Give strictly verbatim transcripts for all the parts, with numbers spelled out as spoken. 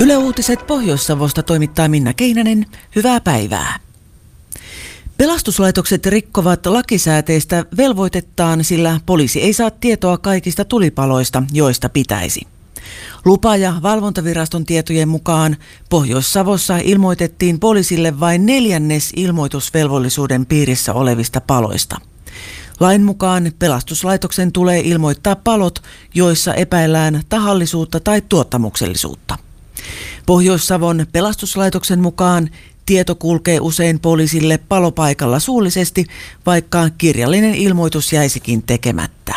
Yle Uutiset Pohjois-Savosta toimittaa Minna Keinänen. Hyvää päivää. Pelastuslaitokset rikkovat lakisääteistä velvoitettaan, sillä poliisi ei saa tietoa kaikista tulipaloista, joista pitäisi. Lupa- ja valvontaviraston tietojen mukaan Pohjois-Savossa ilmoitettiin poliisille vain neljännes ilmoitusvelvollisuuden piirissä olevista paloista. Lain mukaan pelastuslaitoksen tulee ilmoittaa palot, joissa epäillään tahallisuutta tai tuottamuksellisuutta. Pohjois-Savon pelastuslaitoksen mukaan tieto kulkee usein poliisille palopaikalla suullisesti, vaikka kirjallinen ilmoitus jäisikin tekemättä.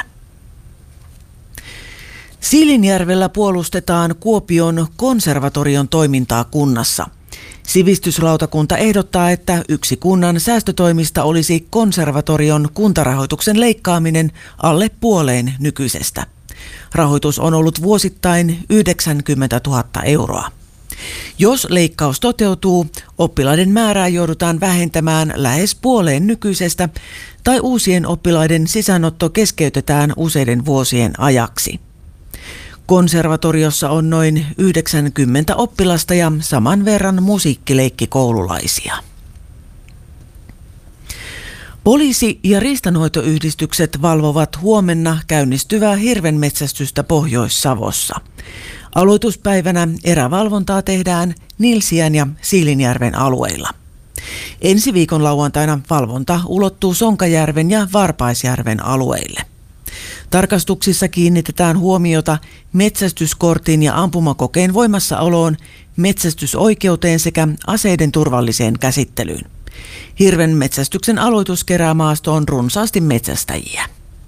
Siilinjärvellä puolustetaan Kuopion konservatorion toimintaa kunnassa. Sivistyslautakunta ehdottaa, että yksi kunnan säästötoimista olisi konservatorion kuntarahoituksen leikkaaminen alle puoleen nykyisestä. Rahoitus on ollut vuosittain yhdeksänkymmentätuhatta euroa. Jos leikkaus toteutuu, oppilaiden määrää joudutaan vähentämään lähes puoleen nykyisestä tai uusien oppilaiden sisäänotto keskeytetään useiden vuosien ajaksi. Konservatoriossa on noin yhdeksänkymmentä oppilasta ja saman verran musiikkileikkikoululaisia. Poliisi- ja riistanhoitoyhdistykset valvovat huomenna käynnistyvää hirvenmetsästystä Pohjois-Savossa. Aloituspäivänä erävalvontaa tehdään Nilsiän ja Siilinjärven alueilla. Ensi viikon lauantaina valvonta ulottuu Sonkajärven ja Varpaisjärven alueille. Tarkastuksissa kiinnitetään huomiota metsästyskortin ja ampumakokeen voimassaoloon, metsästysoikeuteen sekä aseiden turvalliseen käsittelyyn. Hirven metsästyksen aloitus kerää maastoon runsaasti metsästäjiä.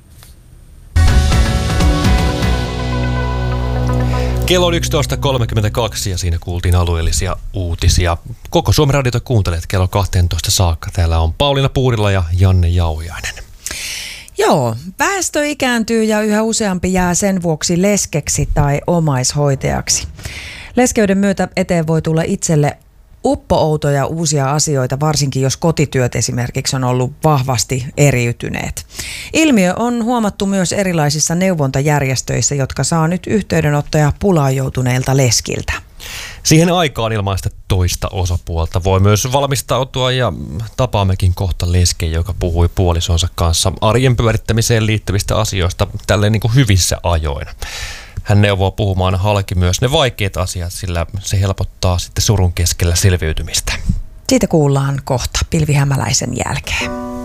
Kello on yksitoista kolmekymmentäkaksi ja siinä kuultiin alueellisia uutisia. Koko Suomen radiota kuuntelet kello kaksitoista saakka. Täällä on Pauliina Puurila ja Janne Jauhiainen. Joo, väestö ikääntyy ja yhä useampi jää sen vuoksi leskeksi tai omaishoitajaksi. Leskeyden myötä eteen voi tulla itselle uppo-outoja uusia asioita, varsinkin jos kotityöt esimerkiksi on ollut vahvasti eriytyneet. Ilmiö on huomattu myös erilaisissa neuvontajärjestöissä, jotka saa nyt yhteydenottoja pulaan joutuneilta leskiltä. Siihen aikaan ilmaista toista osapuolta voi myös valmistautua ja tapaammekin kohta lesken, joka puhui puolisonsa kanssa arjen pyörittämiseen liittyvistä asioista tälleen niin kuin hyvissä ajoin. Hän neuvoo puhumaan halki myös ne vaikeat asiat, sillä se helpottaa sitten surun keskellä selviytymistä. Siitä kuullaan kohta Pilvi Hämäläisen jälkeen.